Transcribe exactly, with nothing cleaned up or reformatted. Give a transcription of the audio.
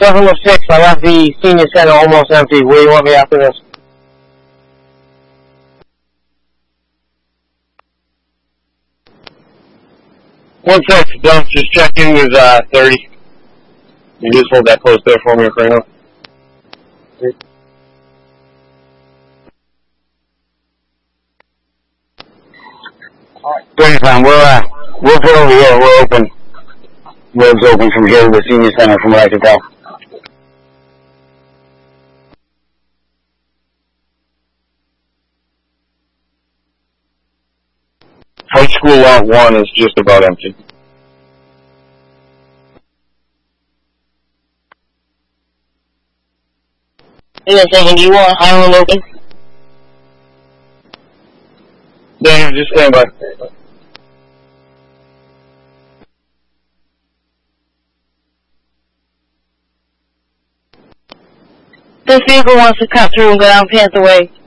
seven oh six, I left the senior center almost empty. Where do you want me after this? One sec, Dump, just checking with uh, thirty. You just hold that close there for me right now. Anytime, we're, uh, we're put over here, we're open. Road's open from here to the senior center from what I can tell. High school lot one is just about empty. In a second, do you want Highland open? Daniel, just stand by. This vehicle wants to cut through and go down Panther Way.